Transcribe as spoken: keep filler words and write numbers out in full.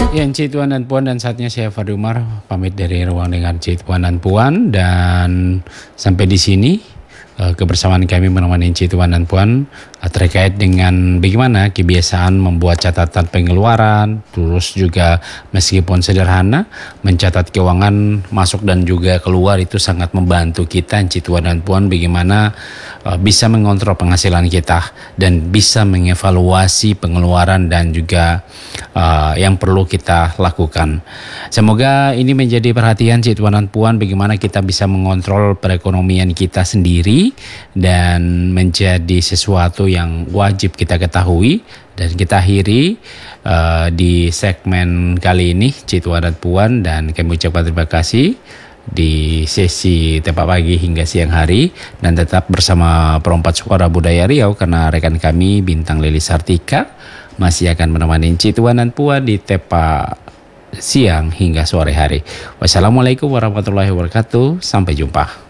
Ya, Encik Tuan dan Puan, dan saatnya saya Fadli Umar pamit dari ruang dengar Encik Tuan dan Puan, dan sampai di sini eh, kebersamaan kami menemani Encik Tuan dan Puan eh, terkait dengan bagaimana kebiasaan membuat catatan pengeluaran, terus juga meskipun sederhana mencatat keuangan masuk dan juga keluar itu sangat membantu kita Encik Tuan dan Puan bagaimana eh, bisa mengontrol penghasilan kita dan bisa mengevaluasi pengeluaran dan juga uh, yang perlu kita lakukan. Semoga ini menjadi perhatian Cik Tuan dan Puan bagaimana kita bisa mengontrol perekonomian kita sendiri dan menjadi sesuatu yang wajib kita ketahui. Dan kita akhiri uh, di segmen kali ini Cik Tuan dan Puan, dan kami ucapkan terima kasih di sesi Tepat Pagi hingga siang hari, dan tetap bersama Perompak Suara Budaya Riau karena rekan kami Bintang Lili Sartika masih akan menemani Encik Tuan dan Puan di Tepa siang hingga sore hari. Wassalamualaikum warahmatullahi wabarakatuh. Sampai jumpa.